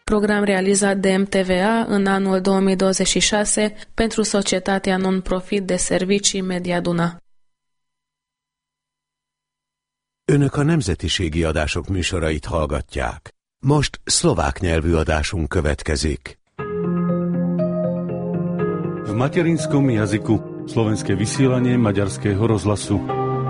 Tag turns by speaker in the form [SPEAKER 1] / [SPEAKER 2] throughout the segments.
[SPEAKER 1] program realizat de MTVA în anul 2026 pentru societatea non-profit de servicii Media Duna.
[SPEAKER 2] Önök a nemzetiségi adások műsorait hallgatják. Most szlovák nyelvű adásunk következik.
[SPEAKER 3] V materinskom jazyku slovenské vysielanie Maďarského rozhlasu.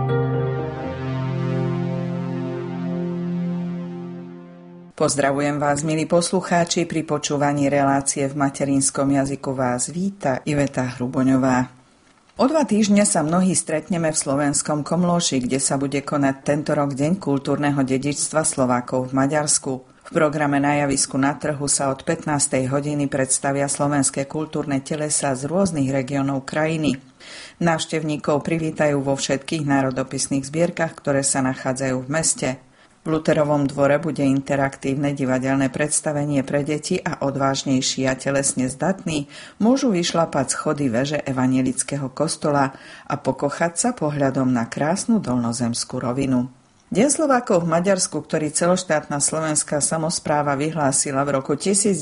[SPEAKER 4] Pozdravujem vás, milí poslucháči, pri počúvaní relácie v materinskom jazyku vás víta Iveta Hruboňová. O 2 týždne sa mnohí stretneme v slovenskom Komlóši, kde sa bude konať tento rok Deň kultúrneho dedičstva Slovákov v Maďarsku. V programe Na javisku na trhu sa od 15. hodiny predstavia slovenské kultúrne telesá z rôznych regiónov krajiny. Návštevníkov privítajú vo všetkých národopisných zbierkach, ktoré sa nachádzajú v meste. V Luterovom dvore bude interaktívne divadelné predstavenie pre deti a odvážnejší a telesne zdatní môžu vyšlapať schody veže evanjelického kostola a pokochať sa pohľadom na krásnu dolnozemskú rovinu. Deň Slovákov v Maďarsku, ktorý celoštátna slovenská samospráva vyhlásila v roku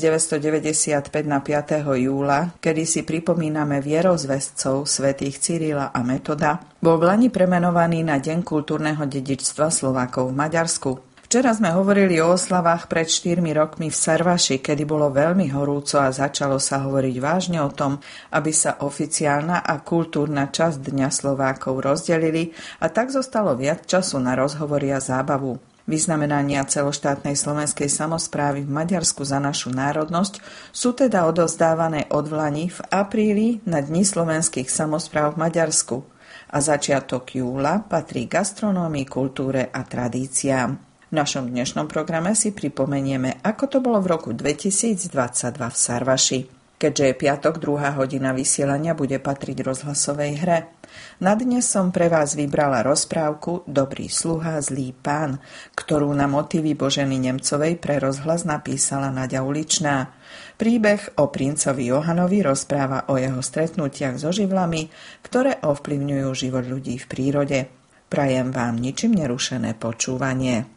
[SPEAKER 4] 1995 na 5. júla, kedy si pripomíname vierozvescov svätých Cyrila a Metoda, bol vlani premenovaný na Deň kultúrneho dedičstva Slovákov v Maďarsku. Včera sme hovorili o oslavách pred 4 rokmi v Sarvaši, kedy bolo veľmi horúco a začalo sa hovoriť vážne o tom, aby sa oficiálna a kultúrna časť Dňa Slovákov rozdelili a tak zostalo viac času na rozhovory a zábavu. Vyznamenania celoštátnej slovenskej samosprávy v Maďarsku za našu národnosť sú teda odovzdávané od vlani v apríli na Dni slovenských samospráv v Maďarsku a začiatok júla patrí gastronómii, kultúre a tradíciám. V našom dnešnom programe si pripomenieme, ako to bolo v roku 2022 v Sarvaši. Keďže je piatok, 2. hodina vysielania bude patriť rozhlasovej hre. Na dnes som pre vás vybrala rozprávku Dobrý sluha, zlý pán, ktorú na motívy Boženy Nemcovej pre rozhlas napísala Naďa Uličná. Príbeh o princovi Johanovi rozpráva o jeho stretnutiach so živlami, ktoré ovplyvňujú život ľudí v prírode. Prajem vám ničím nerušené počúvanie.